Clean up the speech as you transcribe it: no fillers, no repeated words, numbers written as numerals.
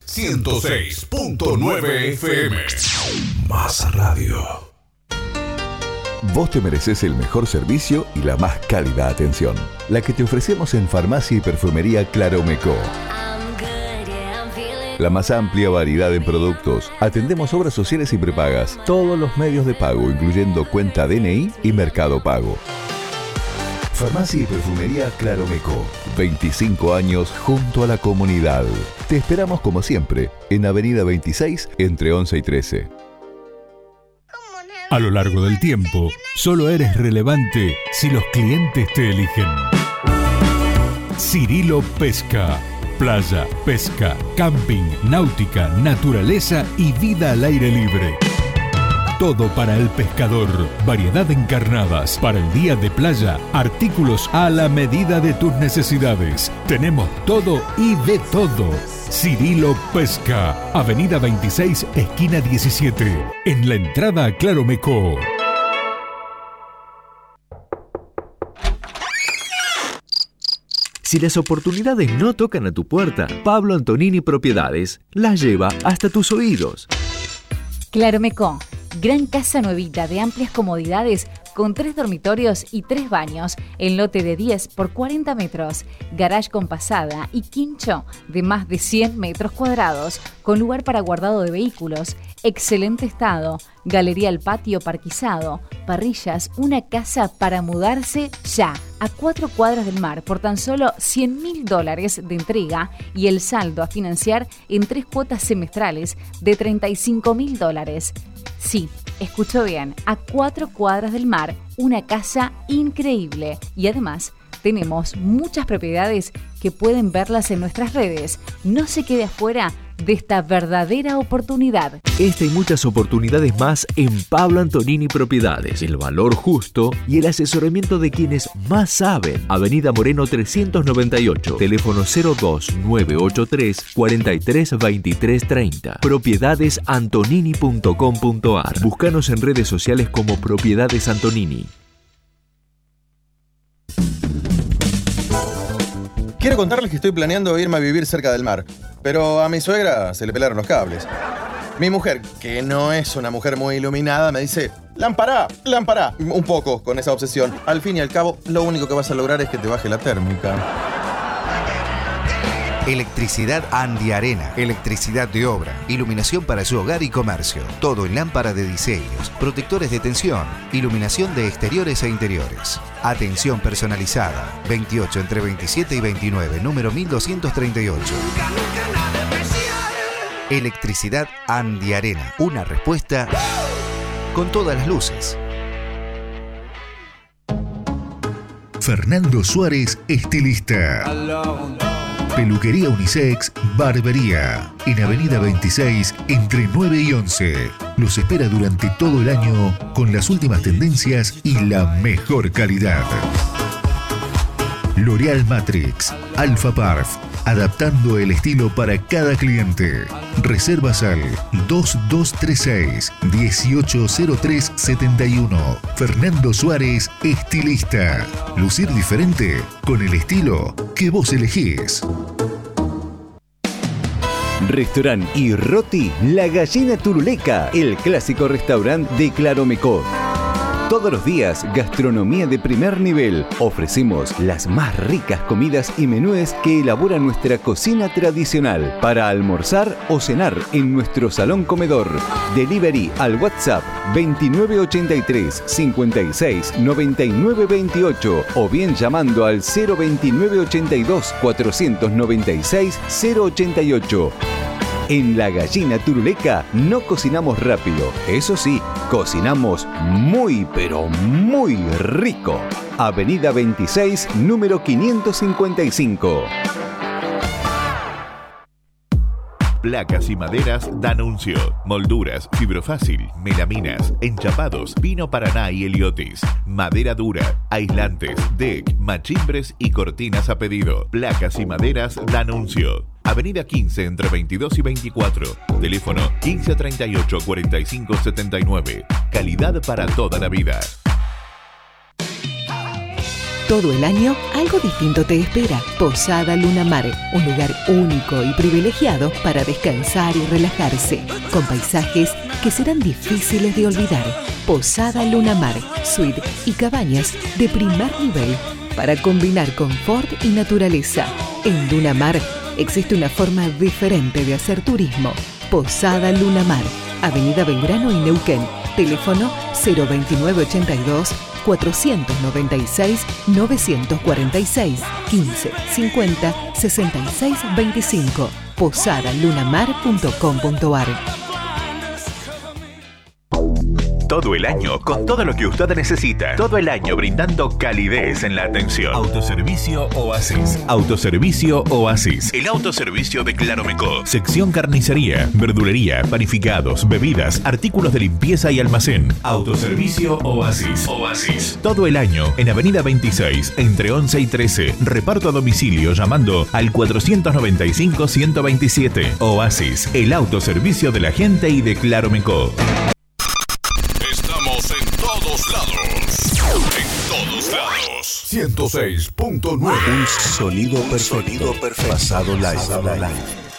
106.9 FM. Más radio. Vos te mereces el mejor servicio y la más cálida atención. La que te ofrecemos en Farmacia y Perfumería Claromeco. La más amplia variedad en productos. Atendemos obras sociales y prepagas. Todos los medios de pago, incluyendo cuenta DNI y Mercado Pago. Farmacia y Perfumería Claromeco. 25 años junto a la comunidad. Te esperamos como siempre en Avenida 26 entre 11 y 13. A lo largo del tiempo, solo eres relevante si los clientes te eligen. Cirilo Pesca. Playa, pesca, camping, náutica, naturaleza y vida al aire libre. Todo para el pescador. Variedad en carnadas. Para el día de playa, artículos a la medida de tus necesidades. Tenemos todo y de todo. Cirilo Pesca. Avenida 26, esquina 17. En la entrada a Claromeco. Si las oportunidades no tocan a tu puerta, Pablo Antonini Propiedades las lleva hasta tus oídos. Claromeco, gran casa nuevita de amplias comodidades con 3 dormitorios y 3 baños en lote de 10 por 40 metros, garage con pasada y quincho de más de 100 metros cuadrados, con lugar para guardado de vehículos, excelente estado, galería al patio parquizado, parrillas, una casa para mudarse ya. A 4 cuadras del mar por tan solo $100.000 de entrega y el saldo a financiar en 3 cuotas semestrales de $35.000. Sí, escuchó bien, a 4 cuadras del mar, una casa increíble. Y además, tenemos muchas propiedades que pueden verlas en nuestras redes. No se quede afuera de esta verdadera oportunidad. Esta y muchas oportunidades más en Pablo Antonini Propiedades. El valor justo y el asesoramiento de quienes más saben. Avenida Moreno 398. Teléfono 02983 43 23 30. Propiedadesantonini.com.ar. Búscanos en redes sociales como Propiedades Antonini. Quiero contarles que estoy planeando irme a vivir cerca del mar, pero a mi suegra se le pelaron los cables. Mi mujer, que no es una mujer muy iluminada, me dice: lámpara, lámpara, un poco con esa obsesión. Al fin y al cabo, lo único que vas a lograr es que te baje la térmica. Electricidad Andi Arena, electricidad de obra, iluminación para su hogar y comercio, todo en lámpara de diseños, protectores de tensión, iluminación de exteriores e interiores. Atención personalizada, 28 entre 27 y 29, número 1238. Electricidad Andi Arena, una respuesta con todas las luces. Fernando Suárez, estilista. Peluquería unisex, barbería. En Avenida 26, entre 9 y 11. Los espera durante todo el año con las últimas tendencias y la mejor calidad. L'Oréal Matrix, Alpha Parf, adaptando el estilo para cada cliente. Reservas al 2236 180371. Fernando Suárez, estilista. Lucir diferente con el estilo que vos elegís. Restaurant y Roti La Gallina Turuleca, el clásico restaurante de Claromeco. Todos los días, gastronomía de primer nivel. Ofrecemos las más ricas comidas y menúes que elabora nuestra cocina tradicional para almorzar o cenar en nuestro salón comedor. Delivery al WhatsApp 2983 56 99 28 o bien llamando al 02982 496 088. En La Gallina Turuleca no cocinamos rápido, eso sí, cocinamos muy pero muy rico. Avenida 26, número 555. Placas y maderas D'Annunzio. Molduras, fibrofácil, melaminas, enchapados, pino paraná y heliotis. Madera dura, aislantes, deck, machimbres y cortinas a pedido. Placas y maderas D'Annunzio. Avenida 15 entre 22 y 24. Teléfono 1538 45 79. Calidad para toda la vida. Todo el año, algo distinto te espera. Posada Luna Mar, un lugar único y privilegiado para descansar y relajarse, con paisajes que serán difíciles de olvidar. Posada Luna Mar, suite y cabañas de primer nivel para combinar confort y naturaleza. En Luna Mar existe una forma diferente de hacer turismo. Posada Luna Mar, Avenida Belgrano y Neuquén. Teléfono 02982 496 946 15 50 66 25. posadalunamar.com.ar. Todo el año, con todo lo que usted necesita. Todo el año brindando calidez en la atención. Autoservicio Oasis. Autoservicio Oasis. El autoservicio de Claromecó. Sección carnicería, verdulería, panificados, bebidas, artículos de limpieza y almacén. Autoservicio Oasis. Oasis. Todo el año en Avenida 26, entre 11 y 13. Reparto a domicilio llamando al 495-127. Oasis. El autoservicio de la gente y de Claromecó. En todos lados. 106.9. Un sonido perfecto. Pasado live.